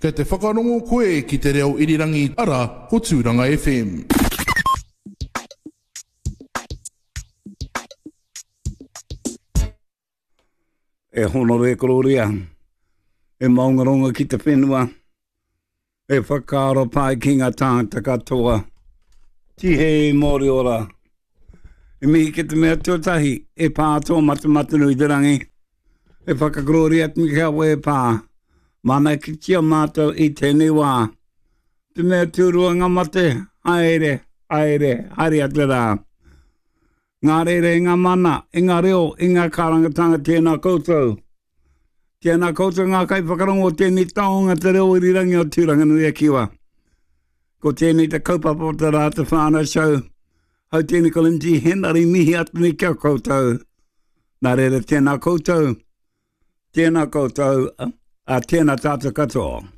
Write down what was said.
Kei te whakarongo koe ki te reo irirangi ara ko Tūranga FM. E hono re kororia, e maungaronga ki te whenua, e whakaaro pai ki ngā tāngata katoa, tihe mōri ora. E mihi ki te mea tuatahi, e pātoa matamatanu i te rangi, e whakakororia atu ki hawa e pā, mana ki tia mātou i tēnei wā. Te mea tūrua ngā mate, haere, hari atu rā. Ngā rere, ngā mana, i ngā reo, i ngā kārangatanga tēnā koutou. Tēnā koutou ngā kai whakarongo tēnei taonga te reo irirangi o Tūranga Nui a Kiwa. Ko tēnei te kaupapa o te rā te whānau show. Hau tēnei kolinti henari mihi atu ni kia koutou. Nā rere tēnā koutou, a tēnā tātou katoa.